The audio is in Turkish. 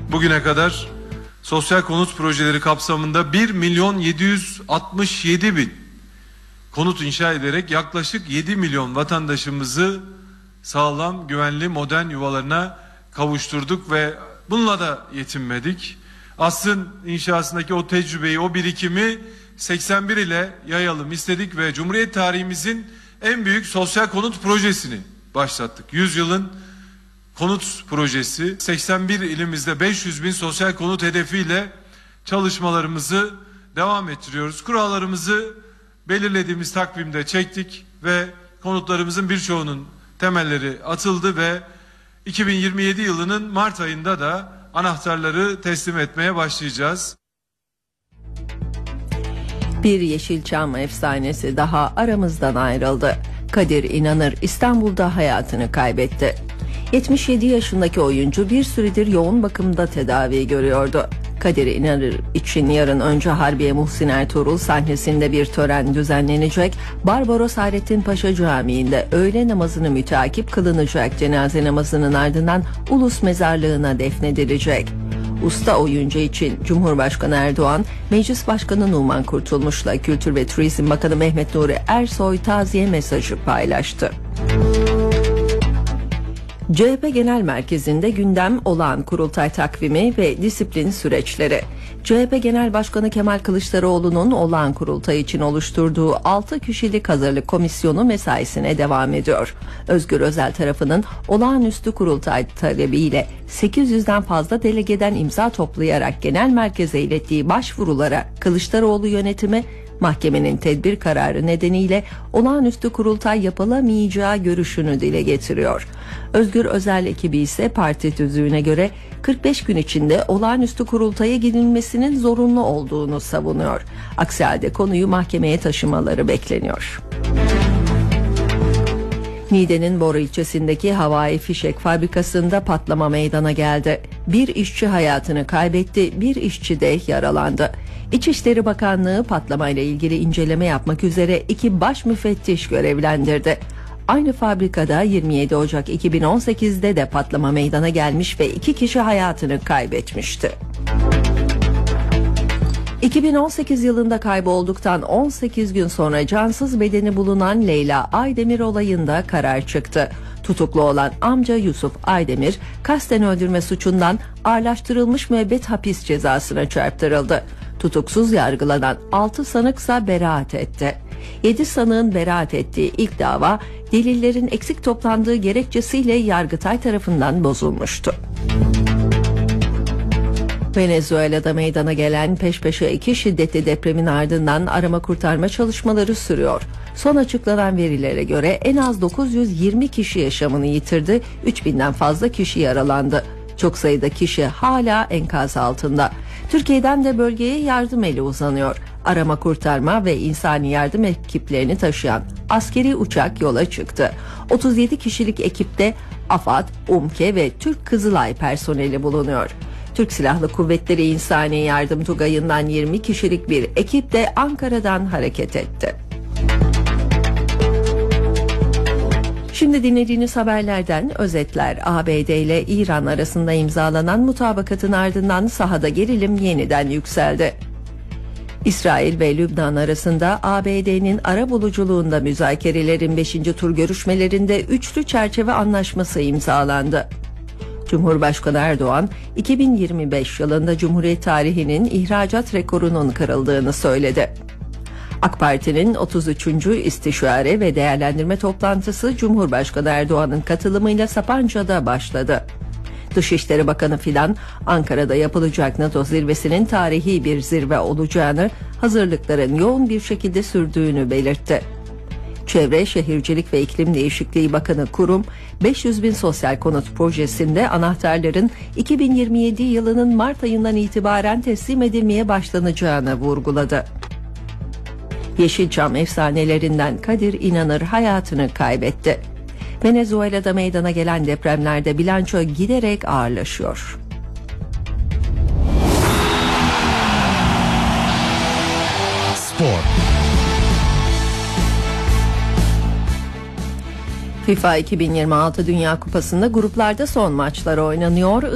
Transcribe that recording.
bugüne kadar sosyal konut projeleri kapsamında 1.767.000 konut inşa ederek yaklaşık 7 milyon vatandaşımızı sağlam, güvenli, modern yuvalarına kavuşturduk ve bununla da yetinmedik. Aslın inşasındaki o tecrübeyi, o birikimi 81 ile yayalım istedik ve Cumhuriyet tarihimizin en büyük sosyal konut projesini başlattık. 100 yılın konut projesi, 81 ilimizde 500.000 sosyal konut hedefiyle çalışmalarımızı devam ettiriyoruz. Kurallarımızı belirlediğimiz takvimde çektik ve konutlarımızın birçoğunun temelleri atıldı ve 2027 yılının Mart ayında da anahtarları teslim etmeye başlayacağız. Bir Yeşilçam efsanesi daha aramızdan ayrıldı. Kadir İnanır İstanbul'da hayatını kaybetti. 77 yaşındaki oyuncu bir süredir yoğun bakımda tedavi görüyordu. Kadir İnanır için yarın önce Harbiye Muhsin Ertuğrul sahnesinde bir tören düzenlenecek. Barbaros Hayrettin Paşa Camii'nde öğle namazını müteakip kılınacak cenaze namazının ardından Ulus Mezarlığı'na defnedilecek. Usta oyuncu için Cumhurbaşkanı Erdoğan, Meclis Başkanı Numan Kurtulmuş'la Kültür ve Turizm Bakanı Mehmet Nuri Ersoy taziye mesajı paylaştı. CHP Genel Merkezi'nde gündem olağan kurultay takvimi ve disiplin süreçleri. CHP Genel Başkanı Kemal Kılıçdaroğlu'nun olağan kurultay için oluşturduğu 6 kişilik hazırlık komisyonu mesaisine devam ediyor. Özgür Özel tarafının olağanüstü kurultay talebiyle 800'den fazla delegeden imza toplayarak genel merkeze ilettiği başvurulara Kılıçdaroğlu yönetimi mahkemenin tedbir kararı nedeniyle olağanüstü kurultay yapılamayacağı görüşünü dile getiriyor. Özgür Özel ekibi ise parti tüzüğüne göre 45 gün içinde olağanüstü kurultaya gidilmesinin zorunlu olduğunu savunuyor. Aksi halde konuyu mahkemeye taşımaları bekleniyor. Niğde'nin Bora ilçesindeki havai fişek fabrikasında patlama meydana geldi. Bir işçi hayatını kaybetti, bir işçi de yaralandı. İçişleri Bakanlığı patlamayla ilgili inceleme yapmak üzere 2 baş müfettiş görevlendirdi. Aynı fabrikada 27 Ocak 2018'de de patlama meydana gelmiş ve 2 kişi hayatını kaybetmişti. 2018 yılında kaybolduktan 18 gün sonra cansız bedeni bulunan Leyla Aydemir olayında karar çıktı. Tutuklu olan amca Yusuf Aydemir, kasten öldürme suçundan ağırlaştırılmış müebbet hapis cezasına çarptırıldı. Tutuksuz yargılanan 6 sanıksa beraat etti. 7 sanığın beraat ettiği ilk dava delillerin eksik toplandığı gerekçesiyle Yargıtay tarafından bozulmuştu. Venezuela'da meydana gelen peş peşe 2 şiddetli depremin ardından arama kurtarma çalışmaları sürüyor. Son açıklanan verilere göre en az 920 kişi yaşamını yitirdi, 3000'den fazla kişi yaralandı. Çok sayıda kişi hala enkaz altında. Türkiye'den de bölgeye yardım eli uzanıyor. Arama kurtarma ve insani yardım ekiplerini taşıyan askeri uçak yola çıktı. 37 kişilik ekipte AFAD, UMKE ve Türk Kızılay personeli bulunuyor. Türk Silahlı Kuvvetleri İnsani Yardım Tugayı'ndan 20 kişilik bir ekip de Ankara'dan hareket etti. Şimdi dinlediğiniz haberlerden özetler. ABD ile İran arasında imzalanan mutabakatın ardından sahada gerilim yeniden yükseldi. İsrail ve Lübnan arasında ABD'nin arabuluculuğunda müzakerelerin 5. tur görüşmelerinde üçlü çerçeve anlaşması imzalandı. Cumhurbaşkanı Erdoğan, 2025 yılında Cumhuriyet tarihinin ihracat rekorunun kırıldığını söyledi. AK Parti'nin 33. İstişare ve Değerlendirme Toplantısı Cumhurbaşkanı Erdoğan'ın katılımıyla Sapanca'da başladı. Dışişleri Bakanı Fidan, Ankara'da yapılacak NATO zirvesinin tarihi bir zirve olacağını, hazırlıkların yoğun bir şekilde sürdüğünü belirtti. Çevre, Şehircilik ve İklim Değişikliği Bakanı Kurum, 500.000 sosyal konut projesinde anahtarların 2027 yılının Mart ayından itibaren teslim edilmeye başlanacağını vurguladı. Yeşilçam efsanelerinden Kadir İnanır hayatını kaybetti. Venezuela'da meydana gelen depremlerde bilanço giderek ağırlaşıyor. Spor. FIFA 2026 Dünya Kupası'nda gruplarda son maçlar oynanıyor.